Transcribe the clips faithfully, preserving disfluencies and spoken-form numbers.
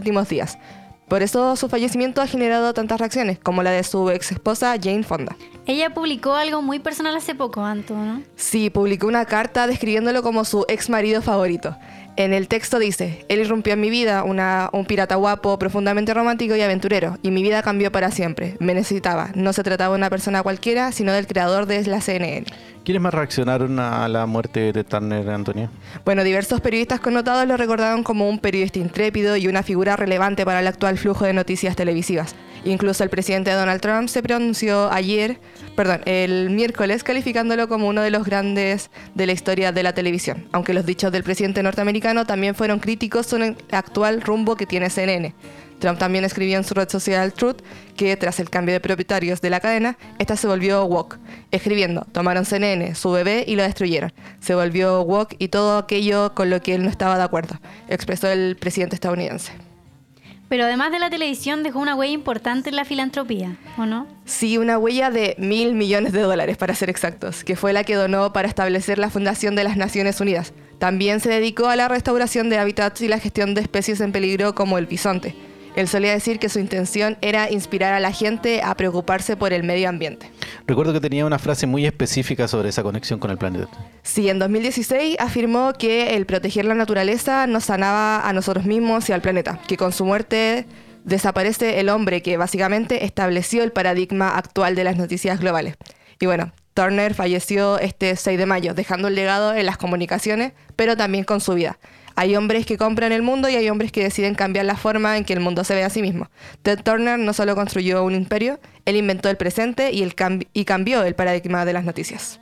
últimos días. Por eso su fallecimiento ha generado tantas reacciones, como la de su ex esposa Jane Fonda. Ella publicó algo muy personal hace poco, Anto, ¿no? Sí, publicó una carta describiéndolo como su ex marido favorito. En el texto dice: él irrumpió en mi vida, una, un pirata guapo, profundamente romántico y aventurero, y mi vida cambió para siempre. Me necesitaba. No se trataba de una persona cualquiera, sino del creador de la C N N. ¿Quiénes más reaccionaron a la muerte de Turner, Antonia? Bueno, diversos periodistas connotados lo recordaron como un periodista intrépido y una figura relevante para el actual flujo de noticias televisivas. Incluso el presidente Donald Trump se pronunció ayer, perdón, el miércoles, calificándolo como uno de los grandes de la historia de la televisión, aunque los dichos del presidente norteamericano también fueron críticos sobre el actual rumbo que tiene C N N. Trump también escribió en su red social Truth que tras el cambio de propietarios de la cadena, esta se volvió woke, escribiendo: tomaron C N N, su bebé, y lo destruyeron. Se volvió woke y todo aquello con lo que él no estaba de acuerdo, expresó el presidente estadounidense. Pero además de la televisión dejó una huella importante en la filantropía, ¿o no? Sí, una huella de mil millones de dólares, para ser exactos, que fue la que donó para establecer la Fundación de las Naciones Unidas. También se dedicó a la restauración de hábitats y la gestión de especies en peligro como el bisonte. Él solía decir que su intención era inspirar a la gente a preocuparse por el medio ambiente. Recuerdo que tenía una frase muy específica sobre esa conexión con el planeta. Sí, en dos mil dieciséis afirmó que el proteger la naturaleza nos sanaba a nosotros mismos y al planeta, que con su muerte desaparece el hombre que básicamente estableció el paradigma actual de las noticias globales. Y bueno, Turner falleció este seis de mayo, dejando un legado en las comunicaciones, pero también con su vida. Hay hombres que compran el mundo y hay hombres que deciden cambiar la forma en que el mundo se ve a sí mismo. Ted Turner no solo construyó un imperio, él inventó el presente y, el cambi- y cambió el paradigma de las noticias.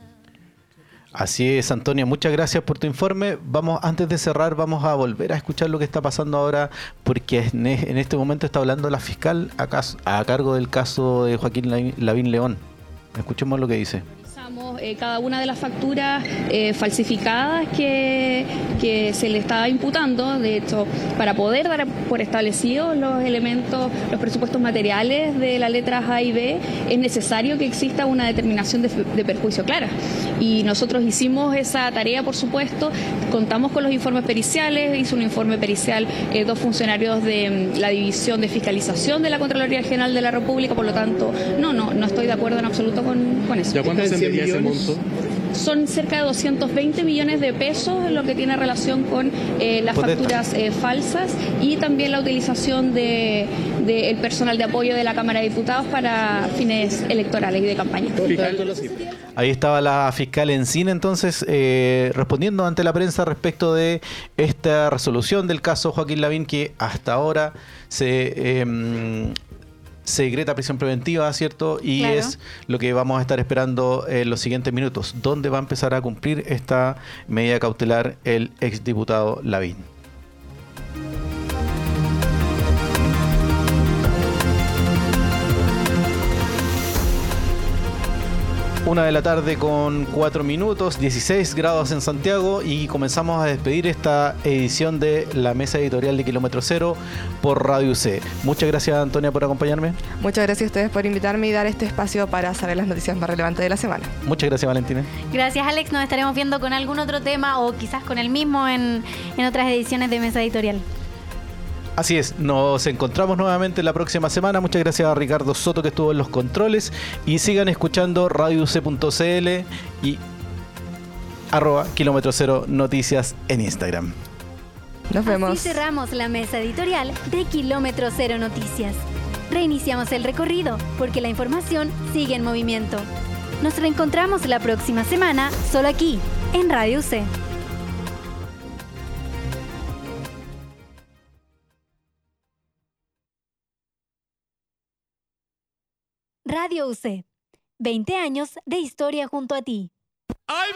Así es, Antonia, muchas gracias por tu informe. Vamos, antes de cerrar, vamos a volver a escuchar lo que está pasando ahora, porque en, en este momento está hablando la fiscal a, caso, a cargo del caso de Joaquín Lavín León. Escuchemos lo que dice. Eh, cada una de las facturas eh, falsificadas que, que se le estaba imputando. De hecho, para poder dar por establecidos los elementos, los presupuestos materiales de las letras A y B, es necesario que exista una determinación de, de perjuicio clara. Y nosotros hicimos esa tarea, por supuesto, contamos con los informes periciales, hizo un informe pericial eh, dos funcionarios de um, la División de Fiscalización de la Contraloría General de la República, por lo tanto, no, no, no estoy de acuerdo en absoluto con, con eso. ¿Ya cuánto ascendería ese monto? Son cerca de doscientos veinte millones de pesos en lo que tiene relación con eh, las facturas eh, falsas y también la utilización de, de el personal de apoyo de la Cámara de Diputados para fines electorales y de campaña. Ahí estaba la fiscal Encina, entonces, eh, respondiendo ante la prensa respecto de esta resolución del caso Joaquín Lavín, que hasta ahora se... Eh, se decreta prisión preventiva, ¿cierto? Y claro, es lo que vamos a estar esperando en los siguientes minutos. ¿Dónde va a empezar a cumplir esta medida cautelar el exdiputado Lavín? Una de la tarde con cuatro minutos, dieciséis grados en Santiago, y comenzamos a despedir esta edición de la mesa editorial de Kilómetro Cero por Radio U C. Muchas gracias, Antonia, por acompañarme. Muchas gracias a ustedes por invitarme y dar este espacio para saber las noticias más relevantes de la semana. Muchas gracias, Valentina. Gracias, Alex. Nos estaremos viendo con algún otro tema o quizás con el mismo en, en otras ediciones de Mesa Editorial. Así es, nos encontramos nuevamente la próxima semana. Muchas gracias a Ricardo Soto, que estuvo en los controles, y sigan escuchando radio u c punto c l y arroba kilómetro cero noticias en Instagram. Nos vemos. Así cerramos la mesa editorial de Kilómetro Cero Noticias. Reiniciamos el recorrido porque la información sigue en movimiento. Nos reencontramos la próxima semana solo aquí en Radio U C. Radio U C, veinte años de historia junto a ti.